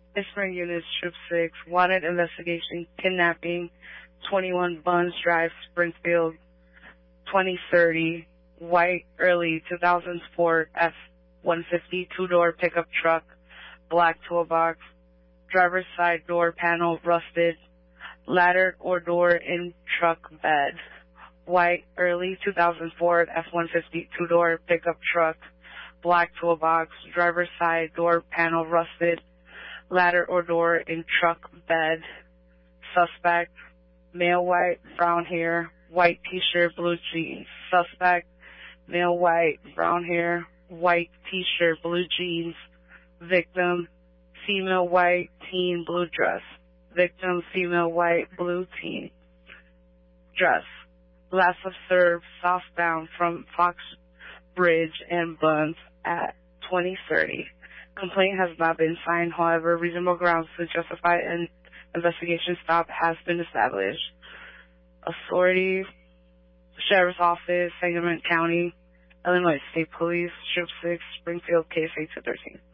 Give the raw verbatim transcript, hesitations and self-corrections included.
Spring Units, Troop six, wanted investigation, kidnapping, twenty-one Buns Drive, Springfield, twenty thirty, white, early two thousand four F one fifty, two-door pickup truck, black toolbox, driver's side door panel rusted, ladder or door in truck bed. White, early two thousand four F one fifty, two-door pickup truck, black toolbox, driver's side door panel rusted, ladder or door in truck bed. Suspect, male white, brown hair, white t-shirt, blue jeans. Suspect, male white, brown hair, white t-shirt, blue jeans. Victim, female white, teen, blue dress. Victim, female white, blue teen dress. Last observed southbound from Fox Bridge and Buns at twenty thirty. Complaint has not been signed, however, reasonable grounds to justify an investigation stop has been established. Authority, Sheriff's Office, Sangamon County, Illinois State Police, Troop six, Springfield, K S A two thirteen.